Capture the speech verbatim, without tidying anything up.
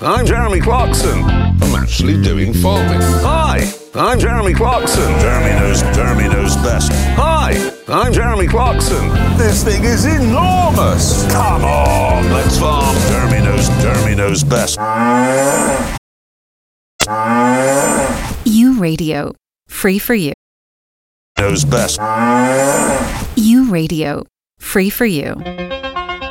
I'm Jeremy Clarkson. I'm actually doing farming. Hi, I'm Jeremy Clarkson. Jeremy knows, Jeremy knows best. Hi, I'm Jeremy Clarkson. This thing is enormous. Come on, let's farm. Jeremy knows, Jeremy knows best. U Radio, free for you. Knows best. U Radio, free for you.